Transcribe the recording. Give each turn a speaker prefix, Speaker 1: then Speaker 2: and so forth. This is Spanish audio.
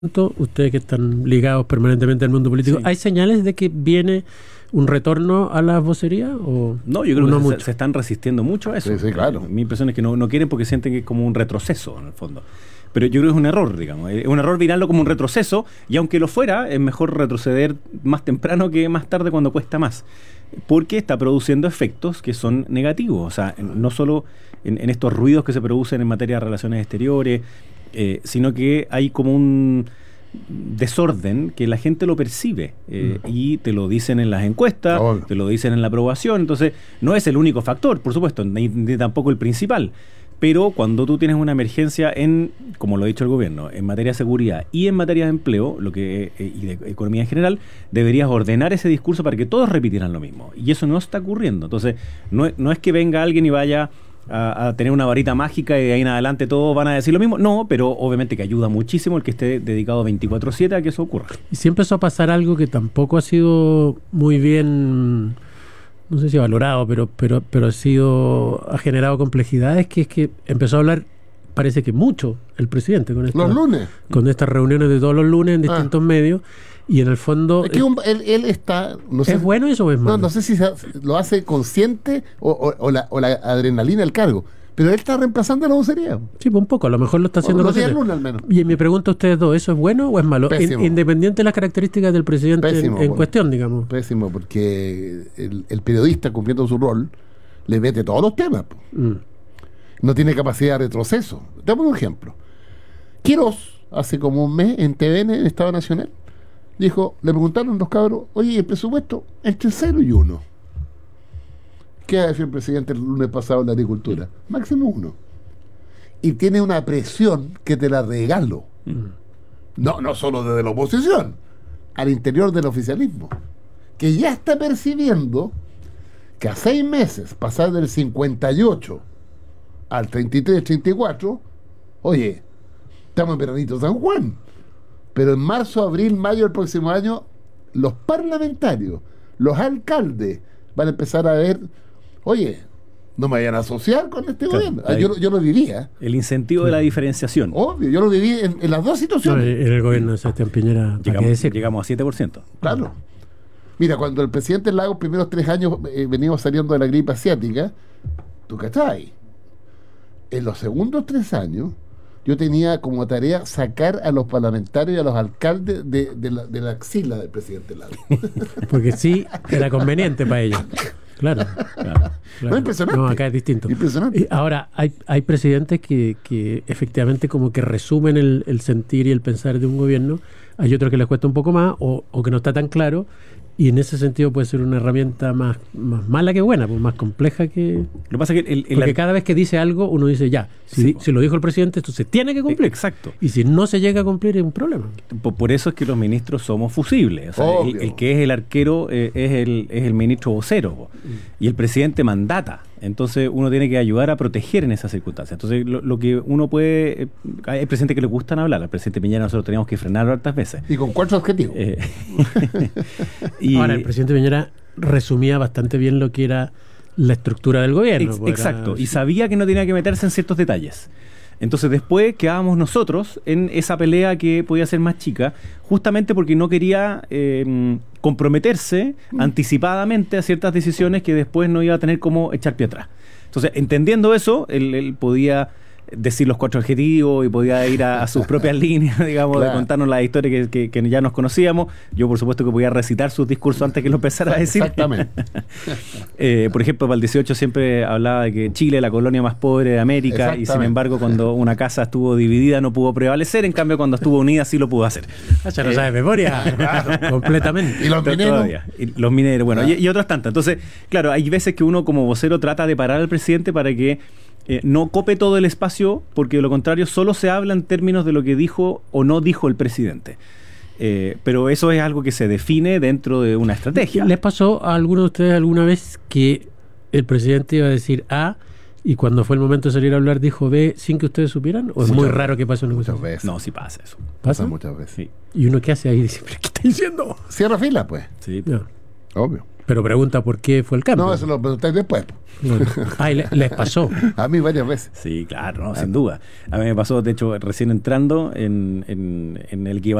Speaker 1: ustedes que están ligados permanentemente al mundo político,
Speaker 2: Sí.
Speaker 1: ¿hay señales de que viene un retorno a las vocerías? ¿O
Speaker 2: No, yo creo
Speaker 1: no
Speaker 2: que
Speaker 1: mucho?
Speaker 2: se están resistiendo mucho a eso.
Speaker 3: Sí, claro.
Speaker 2: Mi impresión es que no quieren porque sienten que es como un retroceso, en el fondo. Pero yo creo que es un error, digamos. Es un error mirarlo como un retroceso, y aunque lo fuera, es mejor retroceder más temprano que más tarde cuando cuesta más. Porque está produciendo efectos que son negativos. O sea, no solo en estos ruidos que se producen en materia de relaciones exteriores, sino que hay como un desorden que la gente lo percibe, y te lo dicen en las encuestas,
Speaker 3: Obvio.
Speaker 2: te lo dicen en la aprobación. Entonces no es el único factor, por supuesto, ni tampoco el principal, pero cuando tú tienes una emergencia como lo ha dicho el gobierno, en materia de seguridad y en materia de empleo, y de economía en general, deberías ordenar ese discurso para que todos repitieran lo mismo, y eso no está ocurriendo. Entonces no es que venga alguien y vaya a tener una varita mágica y de ahí en adelante todos van a decir lo mismo. No, pero obviamente que ayuda muchísimo el que esté dedicado 24/7 a que eso ocurra.
Speaker 1: Y sí empezó a pasar algo que tampoco ha sido muy bien, no sé si valorado, pero ha generado complejidades, que es que empezó a hablar, parece que mucho, el presidente con
Speaker 3: Los lunes.
Speaker 1: con estas reuniones de todos los lunes en distintos medios, y en el fondo
Speaker 3: Es que él está... No sé,
Speaker 1: ¿es bueno eso o es malo?
Speaker 3: no sé si lo hace consciente o la adrenalina del cargo. Pero él está reemplazando la vocería.
Speaker 1: Sí, pues un poco, a lo mejor lo está haciendo
Speaker 3: Los días
Speaker 1: consciente.
Speaker 3: lunes al menos.
Speaker 1: Y me pregunto a ustedes dos, ¿eso es bueno o es malo?
Speaker 3: Pésimo.
Speaker 1: Independiente de las características del presidente
Speaker 3: Pésimo,
Speaker 1: en
Speaker 3: bueno.
Speaker 1: cuestión, digamos.
Speaker 3: Pésimo, porque el periodista, cumpliendo su rol, le mete todos los temas. Po. No tiene capacidad de retroceso. Te pongo un ejemplo. Quirós, hace como un mes, en TVN, en Estado Nacional, dijo, le preguntaron los cabros, oye, el presupuesto entre 0 y 1. ¿Qué ha hecho el presidente el lunes pasado en la agricultura? Máximo 1. Y tiene una presión que te la regalo. No solo desde la oposición, al interior del oficialismo, que ya está percibiendo que a 6 meses pasar del 58 al 33, 34, oye, estamos en veranito San Juan, pero en marzo, abril, mayo del próximo año, los parlamentarios, los alcaldes van a empezar a ver, oye, no me vayan a asociar con este gobierno. Yo lo vivía.
Speaker 2: El incentivo de la diferenciación.
Speaker 3: Obvio, yo lo viví en las dos
Speaker 1: No,
Speaker 3: situaciones.
Speaker 1: en el gobierno de Sebastián Piñera, ¿para qué decir?
Speaker 2: Llegamos a 7%.
Speaker 3: Claro. Mira, cuando el presidente Lagos, primeros 3 años, veníamos saliendo de la gripe asiática, ¿tú cachai? En los segundos 3 años, yo tenía como tarea sacar a los parlamentarios y a los alcaldes de la axila del presidente Lagos.
Speaker 1: Porque sí, era conveniente para ellos. Claro.
Speaker 3: No, impresionante.
Speaker 1: No, acá es distinto.
Speaker 3: Impresionante.
Speaker 1: Ahora, hay presidentes que efectivamente como que resumen el sentir y el pensar de un gobierno. Hay otros que les cuesta un poco más o que no está tan claro. Y en ese sentido puede ser una herramienta más mala que buena, pues más compleja que...
Speaker 2: Lo que pasa es que
Speaker 1: Porque cada vez que dice algo, uno dice, ya, si lo dijo el presidente, esto se tiene que cumplir.
Speaker 2: Exacto.
Speaker 1: Y si no se llega a cumplir, es un problema.
Speaker 2: Por eso es que los ministros somos fusibles. O sea, el que es el arquero es el ministro vocero, y el presidente mandata. Entonces uno tiene que ayudar a proteger en esas circunstancias. Entonces lo que uno puede... Hay presidentes que le gustan hablar. Al presidente Piñera nosotros teníamos que frenarlo hartas veces.
Speaker 3: Y con 4 objetivos.
Speaker 1: Ahora, el presidente Piñera resumía bastante bien lo que era la estructura del gobierno.
Speaker 2: Exacto. Y sabía que no tenía que meterse en ciertos detalles. Entonces después quedábamos nosotros en esa pelea que podía ser más chica, justamente porque no quería comprometerse anticipadamente a ciertas decisiones que después no iba a tener cómo echar pie atrás. Entonces, entendiendo eso, él podía decir los 4 objetivos y podía ir a sus propias líneas, digamos,
Speaker 3: Claro.
Speaker 2: de contarnos la historia que ya nos conocíamos. Yo, por supuesto, que podía recitar sus discursos antes que lo empezara a decir.
Speaker 3: Exactamente.
Speaker 2: Por ejemplo, para el 18 siempre hablaba de que Chile es la colonia más pobre de América, y sin embargo, cuando una casa estuvo dividida no pudo prevalecer, en cambio, cuando estuvo unida sí lo pudo hacer.
Speaker 1: Ya lo sabe de memoria, completamente.
Speaker 3: Y los mineros.
Speaker 2: Todavía. Y los mineros, bueno, y otras tantas. Entonces, claro, hay veces que uno como vocero trata de parar al presidente para que no cope todo el espacio, porque de lo contrario solo se habla en términos de lo que dijo o no dijo el presidente. Pero eso es algo que se define dentro de una estrategia.
Speaker 1: ¿Les pasó a alguno de ustedes alguna vez que el presidente iba a decir A y cuando fue el momento de salir a hablar dijo B sin que ustedes supieran? ¿O es muy raro que pase una cosa
Speaker 3: Muchas
Speaker 1: así?
Speaker 3: veces.
Speaker 2: No, sí pasa eso.
Speaker 1: ¿Pasa?
Speaker 3: Muchas veces.
Speaker 2: Sí.
Speaker 1: ¿Y uno qué hace ahí? Dice, ¿pero qué está diciendo?
Speaker 3: Cierra fila, pues.
Speaker 2: Sí.
Speaker 1: Ya.
Speaker 3: Obvio.
Speaker 1: Pero pregunta por qué fue el cambio.
Speaker 3: No, eso lo preguntáis después.
Speaker 1: Bueno. Ah, y les pasó.
Speaker 3: A mí varias veces.
Speaker 2: Sí, claro, no, sin duda. A mí me pasó, de hecho, recién entrando en el que iba